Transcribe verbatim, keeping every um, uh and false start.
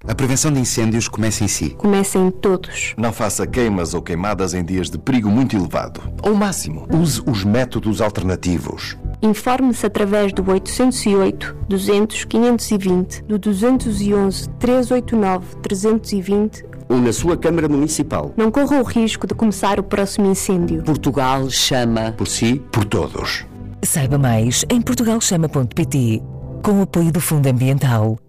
A prevenção de incêndios começa em si. Começa em todos. Não faça queimas ou queimadas em dias de perigo muito elevado. Ao máximo. Use os métodos alternativos. Informe-se através do oitocentos e oito, duzentos, quinhentos e vinte, do duzentos e onze, trezentos e oitenta e nove, trezentos e vinte ou na sua Câmara Municipal. Não corra o risco de começar o próximo incêndio. Portugal chama. Por si, por todos. Saiba mais em portugal chama ponto pt, com o apoio do Fundo Ambiental.